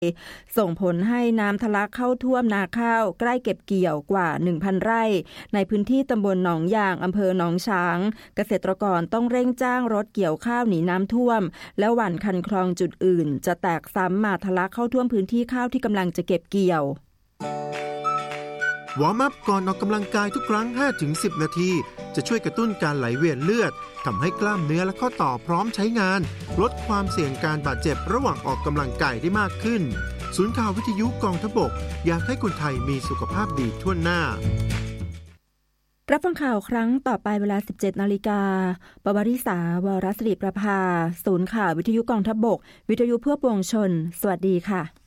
ส่งผลให้น้ำทะลักเข้าท่วมนาข้าวใกล้เก็บเกี่ยวกว่า 1,000 ไร่ในพื้นที่ตำบลหนองยางอำเภอหนองช้างเกษตรกรต้องเร่งจ้างรถเกี่ยวข้าวหนีน้ำท่วมและหว่านคันคลองจุดอื่นจะแตกซ้ำมาทะลักเข้าท่วมพื้นที่ข้าวที่กำลังจะเก็บเกี่ยววอร์มอัพก่อนออกกำลังกายทุกครั้ง 5-10 นาทีจะช่วยกระตุ้นการไหลเวียนเลือดทำให้กล้ามเนื้อและข้อต่อพร้อมใช้งานลดความเสี่ยงการบาดเจ็บระหว่างออกกำลังกายได้มากขึ้นศูนย์ข่าววิทยุกองทัพบกอยากให้คนไทยมีสุขภาพดีทั่วหน้ารับฟังข่าวครั้งต่อไปเวลา 17 นาฬิกาปวริษาวรศิริประภาศูนย์ข่าววิทยุกองทัพบกวิทยุเพื่อปวงชนสวัสดีค่ะ